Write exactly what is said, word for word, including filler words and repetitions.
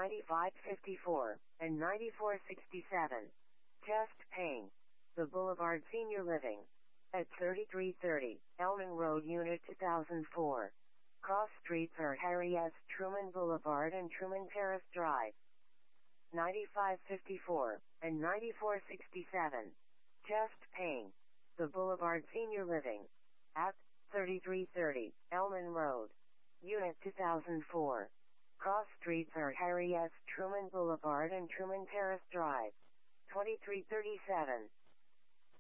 ninety-five fifty-four, and ninety-four sixty-seven. Just paying. The Boulevard Senior Living. At thirty-three thirty, Elman Road, Unit two thousand four. Cross streets are Harry S. Truman Boulevard and Truman Terrace Drive. ninety-five fifty-four, and ninety-four sixty-seven. Just paying. The Boulevard Senior Living. At thirty-three thirty, Elman Road. Unit two thousand four. Cross streets are Harry S. Truman Boulevard and Truman Terrace Drive. twenty-three thirty-seven,